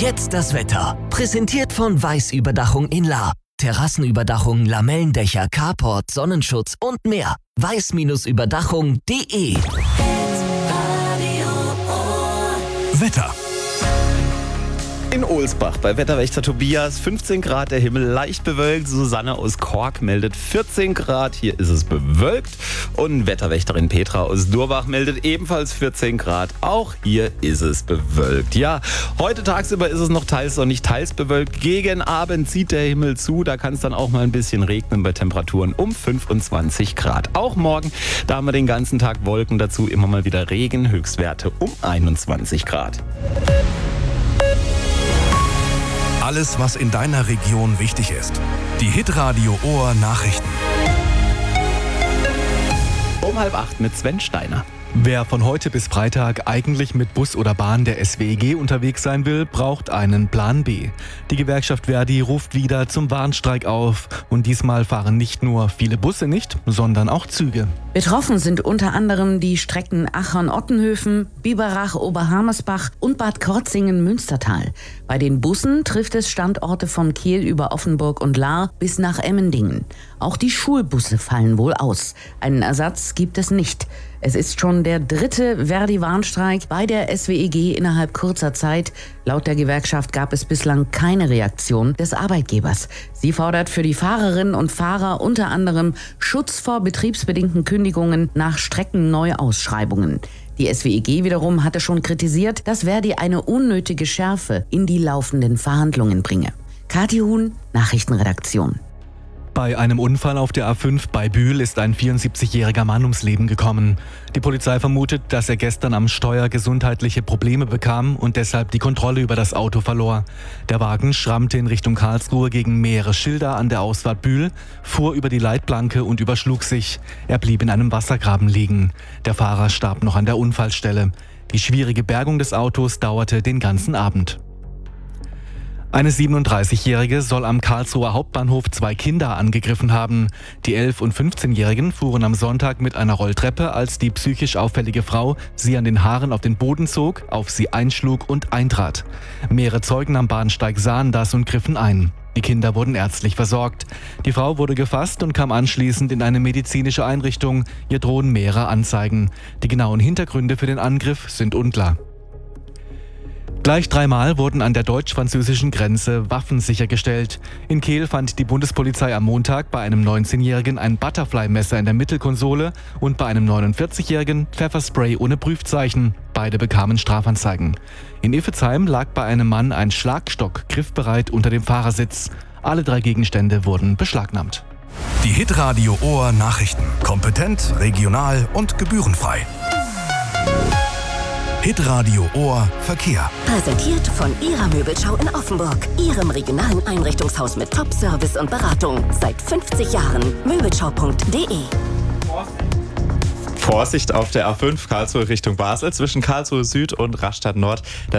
Jetzt das Wetter. Präsentiert von Weiß-Überdachung in Lahr. Terrassenüberdachung, Lamellendächer, Carport, Sonnenschutz und mehr. weiß-überdachung.de. Wetter. In Ohlsbach bei Wetterwächter Tobias 15 Grad, der Himmel leicht bewölkt. Susanne aus Kork meldet 14 Grad, hier ist es bewölkt. Und Wetterwächterin Petra aus Durbach meldet ebenfalls 14 Grad, auch hier ist es bewölkt. Ja, heute tagsüber ist es noch teils sonnig, teils bewölkt. Gegen Abend zieht der Himmel zu, da kann es dann auch mal ein bisschen regnen bei Temperaturen um 25 Grad. Auch morgen, da haben wir den ganzen Tag Wolken, dazu immer mal wieder Regen, Höchstwerte um 21 Grad. Alles, was in deiner Region wichtig ist. Die Hitradio Ohr Nachrichten. Um 7:30 mit Sven Steiner. Wer von heute bis Freitag eigentlich mit Bus oder Bahn der SWEG unterwegs sein will, braucht einen Plan B. Die Gewerkschaft Verdi ruft wieder zum Warnstreik auf. Und diesmal fahren nicht nur viele Busse nicht, sondern auch Züge. Betroffen sind unter anderem die Strecken Achern-Ottenhöfen, Biberach, Oberhammersbach und Bad Krozingen-Münstertal. Bei den Bussen trifft es Standorte von Kehl über Offenburg und Lahr bis nach Emmendingen. Auch die Schulbusse fallen wohl aus. Einen Ersatz gibt es nicht. Es ist schon der 3. Verdi-Warnstreik bei der SWEG innerhalb kurzer Zeit. Laut der Gewerkschaft gab es bislang keine Reaktion des Arbeitgebers. Sie fordert für die Fahrerinnen und Fahrer unter anderem Schutz vor betriebsbedingten Kündigungen nach Streckenneuausschreibungen. Die SWEG wiederum hatte schon kritisiert, dass Verdi eine unnötige Schärfe in die laufenden Verhandlungen bringe. Kathi Huhn, Nachrichtenredaktion. Bei einem Unfall auf der A5 bei Bühl ist ein 74-jähriger Mann ums Leben gekommen. Die Polizei vermutet, dass er gestern am Steuer gesundheitliche Probleme bekam und deshalb die Kontrolle über das Auto verlor. Der Wagen schrammte in Richtung Karlsruhe gegen mehrere Schilder an der Ausfahrt Bühl, fuhr über die Leitplanke und überschlug sich. Er blieb in einem Wassergraben liegen. Der Fahrer starb noch an der Unfallstelle. Die schwierige Bergung des Autos dauerte den ganzen Abend. Eine 37-Jährige soll am Karlsruher Hauptbahnhof 2 Kinder angegriffen haben. Die 11- und 15-Jährigen fuhren am Sonntag mit einer Rolltreppe, als die psychisch auffällige Frau sie an den Haaren auf den Boden zog, auf sie einschlug und eintrat. Mehrere Zeugen am Bahnsteig sahen das und griffen ein. Die Kinder wurden ärztlich versorgt. Die Frau wurde gefasst und kam anschließend in eine medizinische Einrichtung. Ihr drohen mehrere Anzeigen. Die genauen Hintergründe für den Angriff sind unklar. Gleich 3-mal wurden an der deutsch-französischen Grenze Waffen sichergestellt. In Kehl fand die Bundespolizei am Montag bei einem 19-Jährigen ein Butterfly-Messer in der Mittelkonsole und bei einem 49-Jährigen Pfefferspray ohne Prüfzeichen. Beide bekamen Strafanzeigen. In Iffezheim lag bei einem Mann ein Schlagstock griffbereit unter dem Fahrersitz. Alle 3 Gegenstände wurden beschlagnahmt. Die Hitradio Ohr Nachrichten. Kompetent, regional und gebührenfrei. Hitradio Ohr Verkehr. Präsentiert von Ihrer Möbelschau in Offenburg. Ihrem regionalen Einrichtungshaus mit Top-Service und Beratung. Seit 50 Jahren. Möbelschau.de. Vorsicht auf der A5 Karlsruhe Richtung Basel zwischen Karlsruhe Süd und Rastatt Nord.